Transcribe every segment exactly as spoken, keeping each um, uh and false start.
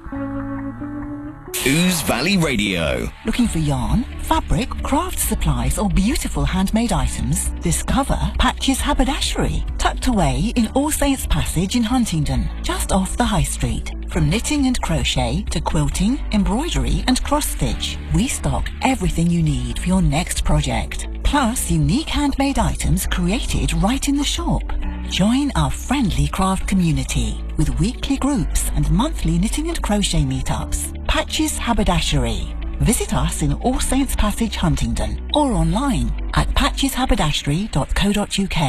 Ouse Valley Radio. Looking for yarn, fabric, craft supplies or beautiful handmade items? Discover Patches Haberdashery, tucked away in All Saints Passage in Huntingdon, just off the High Street. From knitting and crochet to quilting, embroidery and cross-stitch, we stock everything you need for your next project. Plus unique handmade items created right in the shop. Join our friendly craft community with weekly groups and monthly knitting and crochet meetups. Patches Haberdashery. Visit us in All Saints Passage, Huntingdon, or online at patches haberdashery dot co dot uk.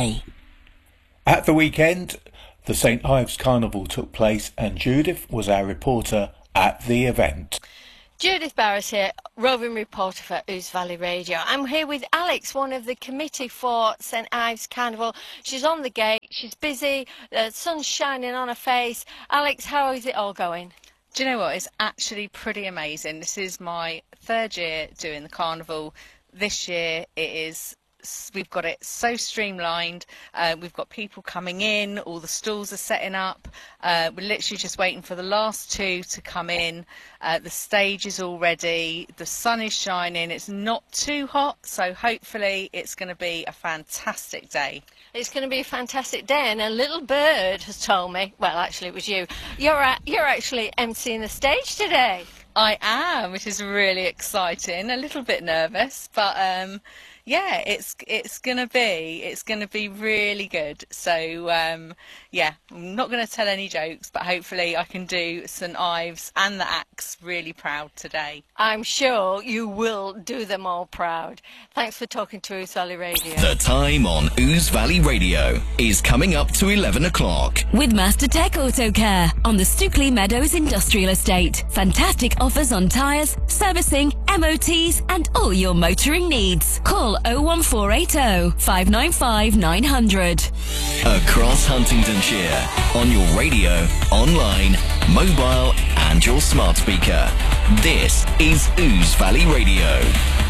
At the weekend, the Saint Ives Carnival took place and Judith was our reporter at the event. Judith Barrett here, roving reporter for Ouse Valley Radio. I'm here with Alex, one of the committee for Saint Ives Carnival. She's on the gate, she's busy, the sun's shining on her face. Alex, how is it all going? Do you know what? It's actually pretty amazing. This is my third year doing the carnival. This year it is, we've got it so streamlined. Uh, we've got people coming in, all the stalls are setting up. Uh, we're literally just waiting for the last two to come in. Uh, the stage is all ready. The sun is shining. It's not too hot, so hopefully it's going to be a fantastic day. It's going to be a fantastic day, and a little bird has told me, well, actually it was you, you're, at, you're actually emceeing the stage today. I am, which is really exciting. A little bit nervous, but um, yeah, it's it's gonna be it's gonna be really good. So um, yeah, I'm not going to tell any jokes, but hopefully I can do Saint Ives and the acts really proud today. I'm sure you will do them all proud. Thanks for talking to Ouse Valley Radio. The time on Ouse Valley Radio is coming up to eleven o'clock. With Master Tech Auto Care on the Stookley Meadows Industrial Estate. Fantastic offers on tyres, servicing, M O Ts and all your motoring needs. Call oh one four eight oh, five nine five, nine hundred. Across Huntingdonshire, on your radio, online, mobile and your smart speaker. This is Ouse Valley Radio.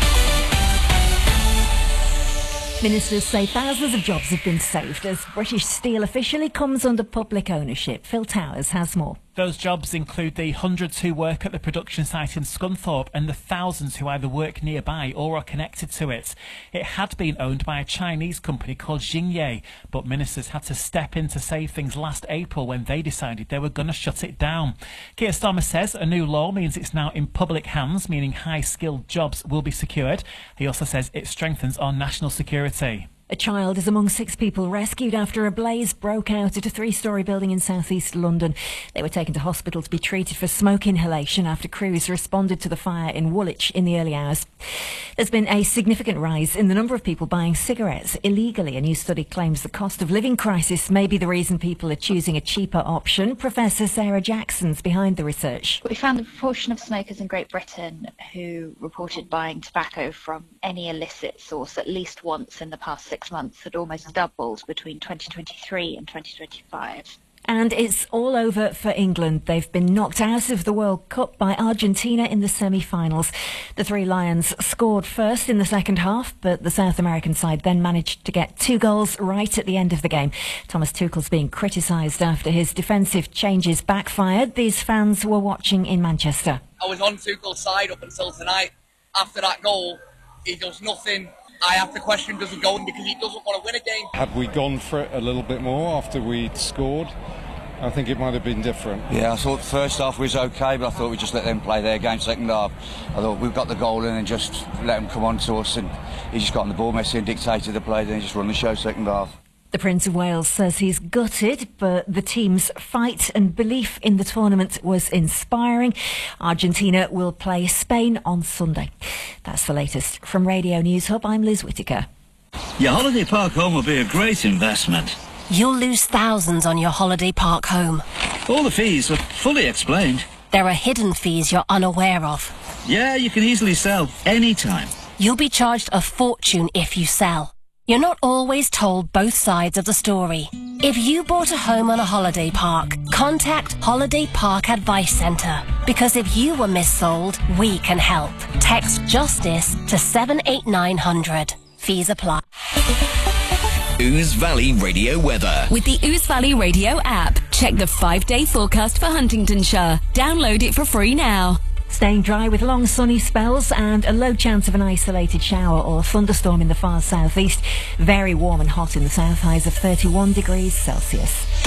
Ministers say thousands of jobs have been saved as British Steel officially comes under public ownership. Phil Towers has more. Those jobs include the hundreds who work at the production site in Scunthorpe and the thousands who either work nearby or are connected to it. It had been owned by a Chinese company called Xingye, but ministers had to step in to save things last April when they decided they were going to shut it down. Keir Starmer says a new law means it's now in public hands, meaning high-skilled jobs will be secured. He also says it strengthens our national security. A child is among six people rescued after a blaze broke out at a three-storey building in south-east London. They were taken to hospital to be treated for smoke inhalation after crews responded to the fire in Woolwich in the early hours. There's been a significant rise in the number of people buying cigarettes illegally. A new study claims the cost of living crisis may be the reason people are choosing a cheaper option. Professor Sarah Jackson's behind the research. We found the proportion of smokers in Great Britain who reported buying tobacco from any illicit source at least once in the past six months had almost doubled between twenty twenty-three and twenty twenty-five. And it's all over for England. They've been knocked out of the World Cup by Argentina in the semi-finals. The Three Lions scored first in the second half, but the South American side then managed to get two goals right at the end of the game. Thomas Tuchel's being criticised after his defensive changes backfired. These fans were watching in Manchester. I was on Tuchel's side up until tonight. After that goal, he does nothing. I have to question, does he go in because he doesn't want to win a game? Had we gone for it a little bit more after we'd scored, I think it might have been different. Yeah, I thought the first half was okay, but I thought we'd just let them play their game second half. I thought we've got the goal in and just let them come on to us, and he just got on the ball, Messi, and dictated the play, then he just run the show second half. The Prince of Wales says he's gutted, but the team's fight and belief in the tournament was inspiring. Argentina will play Spain on Sunday. That's the latest. From Radio News Hub, I'm Liz Whittaker. Your holiday park home will be a great investment. You'll lose thousands on your holiday park home. All the fees are fully explained. There are hidden fees you're unaware of. Yeah, you can easily sell any time. You'll be charged a fortune if you sell. You're not always told both sides of the story. If you bought a home on a holiday park, contact Holiday Park Advice Centre. Because if you were missold, we can help. Text JUSTICE to seven eight nine hundred. Fees apply. Ouse Valley Radio weather. With the Ouse Valley Radio app, check the five-day forecast for Huntingdonshire. Download it for free now. Staying dry with long sunny spells and a low chance of an isolated shower or thunderstorm in the far southeast. Very warm and hot in the south, highs of thirty-one degrees Celsius.